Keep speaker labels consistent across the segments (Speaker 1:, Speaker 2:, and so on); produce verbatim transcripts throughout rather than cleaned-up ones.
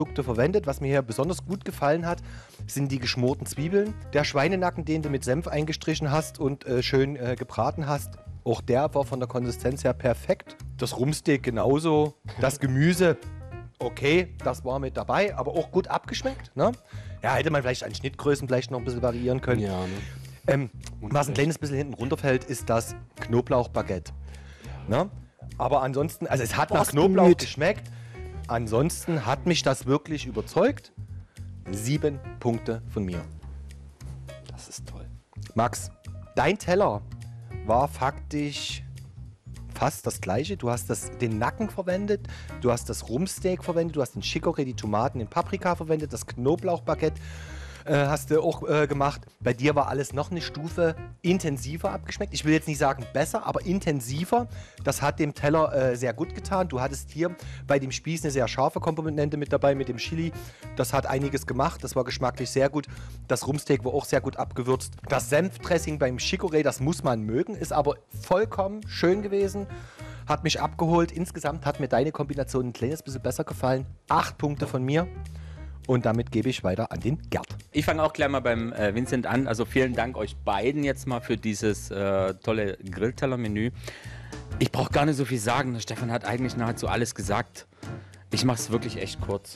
Speaker 1: Produkte verwendet. Was mir hier besonders gut gefallen hat, sind die geschmorten Zwiebeln. Der Schweinenacken, den du mit Senf eingestrichen hast und äh, schön äh, gebraten hast, auch der war von der Konsistenz her perfekt. Das Rumpsteak genauso. Das Gemüse, okay, das war mit dabei, aber auch gut abgeschmeckt. Ne? Ja, hätte man vielleicht an Schnittgrößen vielleicht noch ein bisschen variieren können.
Speaker 2: Ja, ne?
Speaker 1: ähm, was ein kleines bisschen hinten runterfällt, ist das Knoblauchbaguette. Ne? Aber ansonsten, also es hat
Speaker 2: Boah,
Speaker 1: nach
Speaker 2: ist
Speaker 1: Knoblauch
Speaker 2: bemüht.
Speaker 1: geschmeckt. Ansonsten hat mich das wirklich überzeugt. Sieben Punkte von mir.
Speaker 2: Das ist toll.
Speaker 1: Max, dein Teller war faktisch fast das gleiche. Du hast das, den Nacken verwendet, du hast das Rumpsteak verwendet, du hast den Chicorée, die Tomaten, den Paprika verwendet, das Knoblauchbaguette äh, hast du auch äh, gemacht. Bei dir war alles noch eine Stufe intensiver abgeschmeckt. Ich will jetzt nicht sagen besser, aber intensiver. Das hat dem Teller äh, sehr gut getan. Du hattest hier bei dem Spieß eine sehr scharfe Komponente mit dabei, mit dem Chili. Das hat einiges gemacht. Das war geschmacklich sehr gut. Das Rumpsteak war auch sehr gut abgewürzt. Das Senfdressing beim Chicorée, das muss man mögen, ist aber vollkommen schön gewesen. Hat mich abgeholt. Insgesamt hat mir deine Kombination ein kleines bisschen besser gefallen. Acht Punkte von mir. Und damit gebe ich weiter an den Gerd.
Speaker 3: Ich fange auch gleich mal beim äh, Vincent an. Also vielen Dank euch beiden jetzt mal für dieses äh, tolle Grillteller-Menü. Ich brauche gar nicht so viel sagen. Der Stefan hat eigentlich nahezu alles gesagt. Ich mache es wirklich echt kurz.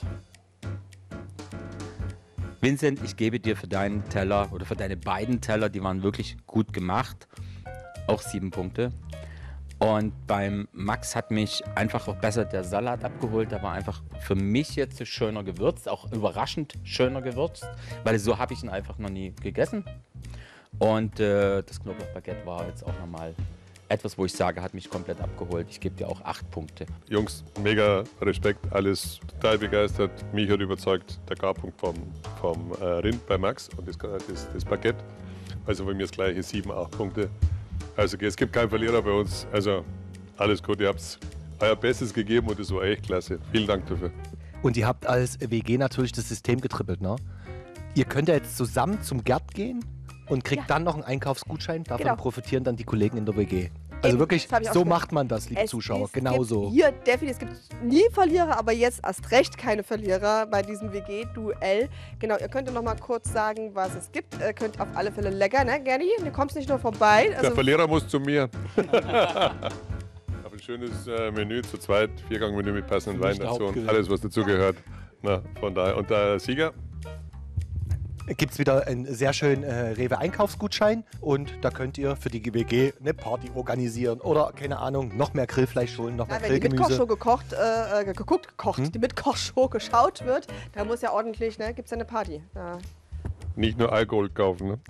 Speaker 3: Vincent, ich gebe dir für deinen Teller oder für deine beiden Teller, die waren wirklich gut gemacht, auch sieben Punkte. Und beim Max hat mich einfach auch besser der Salat abgeholt. Der war einfach für mich jetzt schöner gewürzt, auch überraschend schöner gewürzt, weil so habe ich ihn einfach noch nie gegessen. Und äh, das Knoblauchbaguette war jetzt auch nochmal etwas, wo ich sage, hat mich komplett abgeholt. Ich gebe dir auch acht Punkte.
Speaker 4: Jungs, mega Respekt, alles total begeistert. Mich hat überzeugt der Garpunkt vom, vom äh, Rind bei Max und das, das, das Baguette. Also bei mir das gleiche, sieben, acht Punkte. Also es gibt keinen Verlierer bei uns. Also alles gut, ihr habt euer Bestes gegeben und es war echt klasse. Vielen Dank dafür.
Speaker 1: Und ihr habt als W G natürlich das System getrippelt, ne? Ihr könnt ja jetzt zusammen zum Gerd gehen und kriegt
Speaker 5: Ja.
Speaker 1: dann noch einen Einkaufsgutschein. Davon
Speaker 5: Genau.
Speaker 1: profitieren dann die Kollegen in der W G. Also
Speaker 5: Eben,
Speaker 1: wirklich,
Speaker 5: das hab ich auch
Speaker 1: so
Speaker 5: schon
Speaker 1: macht man das, liebe
Speaker 5: Es
Speaker 1: Zuschauer.
Speaker 5: ist-
Speaker 1: Genau
Speaker 5: gibt
Speaker 1: so.
Speaker 5: Hier definitiv, es gibt nie Verlierer, aber jetzt erst recht keine Verlierer bei diesem W G-Duell. Genau, ihr könnt noch mal kurz sagen, was es gibt. Ihr könnt auf alle Fälle lecker, ne, Gerdi? Du kommst nicht nur vorbei.
Speaker 4: Der
Speaker 5: Also,
Speaker 4: Verlierer muss zu mir. Ich habe ein schönes äh, Menü zu zweit, Viergang-Menü mit passenden Wein
Speaker 2: Nicht der
Speaker 4: dazu und
Speaker 2: Hauptgericht.
Speaker 4: alles, was dazugehört. Na, von daher. Und der Sieger?
Speaker 1: Gibt es wieder einen sehr schönen äh, Rewe-Einkaufsgutschein und da könnt ihr für die W G eine Party organisieren oder, keine Ahnung, noch mehr Grillfleisch holen, noch mehr
Speaker 5: na, wenn die
Speaker 1: Grillgemüse.
Speaker 5: Mitkochshow gekocht, äh, äh, geguckt, gekocht,
Speaker 1: Hm?
Speaker 5: die Mitkochshow geschaut wird, da muss ja ordentlich, ne, gibt es ja eine Party. Da.
Speaker 4: Nicht nur Alkohol kaufen. Ne?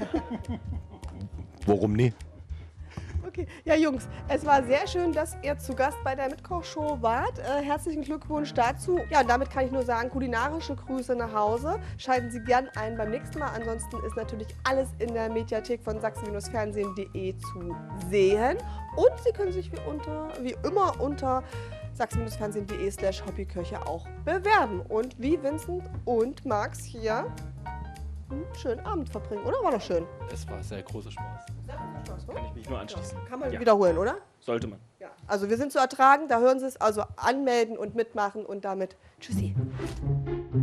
Speaker 1: Warum nie?
Speaker 5: Okay, ja Jungs, es war sehr schön, dass ihr zu Gast bei der Mitkochshow wart. Äh, herzlichen Glückwunsch dazu. Ja, und damit kann ich nur sagen, kulinarische Grüße nach Hause. Schalten Sie gern ein beim nächsten Mal. Ansonsten ist natürlich alles in der Mediathek von sachsen fernsehen punkt de zu sehen. Und Sie können sich wie, unter, wie immer unter sachsen fernsehen punkt de slash hobbyköche auch bewerben. Und wie Vincent und Max hier einen schönen Abend verbringen, oder? War doch schön.
Speaker 2: Es war sehr großer Spaß. Kann ich mich nur anschließen.
Speaker 5: Kann man
Speaker 3: Ja.
Speaker 5: wiederholen, oder?
Speaker 2: Sollte man.
Speaker 5: Ja, also wir sind zu ertragen, da hören Sie es, also anmelden und mitmachen und damit tschüssi.